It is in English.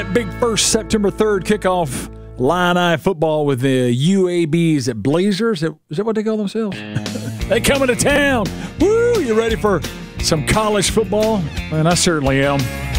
Big first September 3rd kickoff Illini football with the UABs at Blazers. Is that what they call themselves? They coming to town. Woo! You ready for some college football? Man, I certainly am.